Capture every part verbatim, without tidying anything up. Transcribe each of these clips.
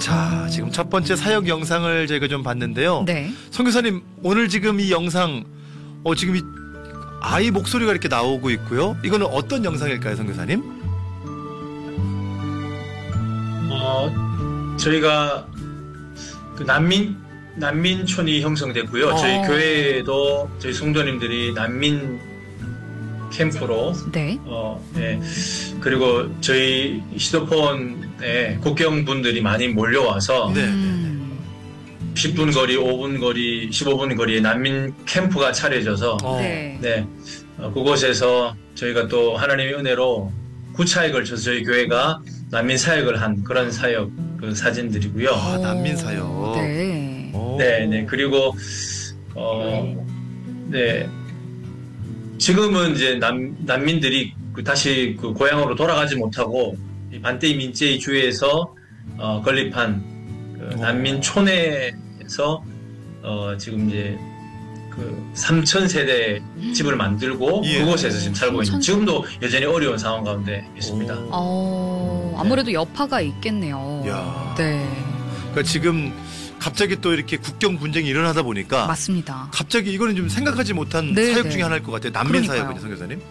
자, 지금 첫 번째 사역 영상을 저희가 좀 봤는데요. 네. 선교사님, 오늘 지금 이 영상, 어, 지금 이 아이 목소리가 이렇게 나오고 있고요. 이거는 어떤 영상일까요, 선교사님? 어, 저희가 그 난민, 난민촌이 형성됐고요. 어. 저희 교회에도 저희 성도님들이 난민 캠프로 네. 어, 네. 그리고 저희 시도폰에 국경분들이 많이 몰려와서 네. 음. 십 분 거리, 오 분 거리, 십오 분 거리에 난민 캠프가 차려져서 어. 네. 네, 어, 그곳에서 저희가 또 하나님의 은혜로 구차에 걸쳐서 저희 교회가 난민 사역을 한 그런 사역 그 사진들이고요. 아, 난민 사역. 네. 오. 네, 네. 그리고 어, 네. 지금은 이제 난, 난민들이 그 다시 그 고향으로 돌아가지 못하고 이 반떼이 민제이 주에서 어, 건립한 그 난민촌에서 어, 지금 이제 그 삼천 세대 집을 만들고 예. 그곳에서 지금 살고 있는 삼천 지금도 여전히 어려운 상황 가운데 있습니다. 오. 어, 아무래도 여파가 있겠네요. 야. 네. 그러니까 지금 갑자기 또 이렇게 국경 분쟁이 일어나다 보니까 맞습니다. 갑자기 이거는 좀 생각하지 못한 네, 사역 네. 중에 하나일 것 같아요. 난민 그러니까요. 사역은요, 선교사님?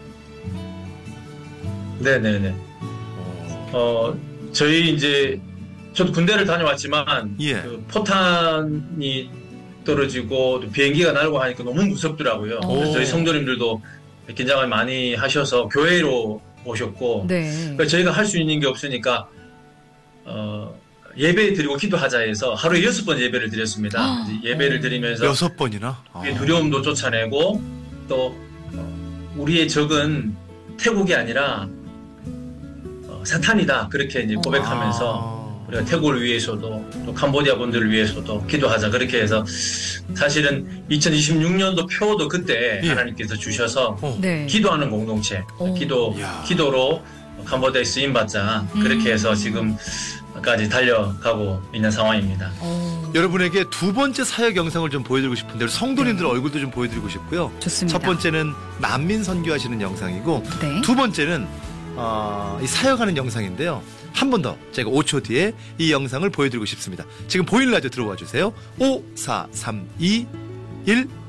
네네네. 어, 저희 이제 저도 군대를 다녀왔지만 예. 그 포탄이 떨어지고 또 비행기가 날고 하니까 너무 무섭더라고요. 오. 그래서 저희 성도님들도 긴장을 많이 하셔서 교회로 오셨고 네. 그러니까 저희가 할 수 있는 게 없으니까 어, 예배 드리고 기도하자 해서 하루에 여섯 번 예배를 드렸습니다. 이제 예배를 드리면서 여섯 번이나? 아. 우리의 두려움도 쫓아내고 또 어, 우리의 적은 태국이 아니라 어, 사탄이다 그렇게 이제 고백하면서 아. 우리가 태국을 위해서도 또 캄보디아 분들을 위해서도 기도하자 그렇게 해서 사실은 이천이십육 년도 표도 그때 예. 하나님께서 주셔서 어. 네. 기도하는 공동체 오. 기도 야. 기도로 캄보디아에 쓰임 받자 그렇게 음. 해서 지금까지 달려가고 있는 상황입니다. 어, 여러분에게 두 번째 사역 영상을 좀 보여드리고 싶은데 우리 성도님들 네. 얼굴도 좀 보여드리고 싶고요. 좋습니다. 첫 번째는 난민 선교하시는 영상이고 네. 두 번째는 어, 이 사역하는 영상인데요. 한 번 더 제가 오 초 뒤에 이 영상을 보여드리고 싶습니다. 지금 보이는 라디오 들어와 주세요. 오, 사, 삼, 이, 일